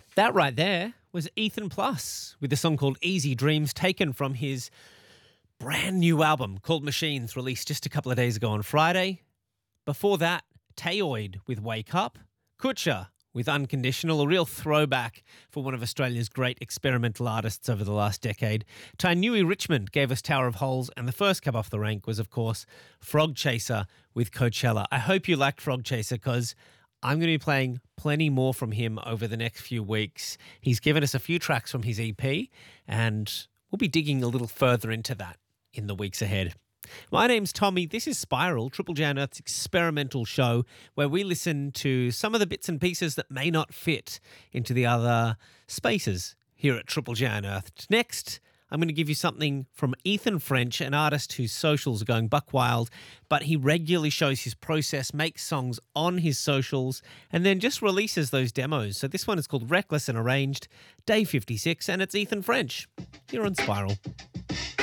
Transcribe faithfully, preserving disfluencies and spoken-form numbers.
That right there was Ethan Plus with a song called Easy Dreams, taken from his brand new album called Machines, released just a couple of days ago on Friday. Before that, Tayoid with Wake Up, Kutcher with Unconditional, a real throwback for one of Australia's great experimental artists over the last decade. Tainui Richmond gave us Tower of Holes, and the first cab off the rank was, of course, Frog Chaser with Coachella. I hope you liked Frog Chaser because I'm going to be playing plenty more from him over the next few weeks. He's given us a few tracks from his E P, and we'll be digging a little further into that in the weeks ahead. My name's Tommy. This is Spiral, Triple J on Earth's experimental show where we listen to some of the bits and pieces that may not fit into the other spaces here at Triple J on Earth. Next, I'm going to give you something from Ethan French, an artist whose socials are going buck wild, but he regularly shows his process, makes songs on his socials, and then just releases those demos. So this one is called Reckless and Arranged, Day fifty-six, and it's Ethan French. You're on Spiral.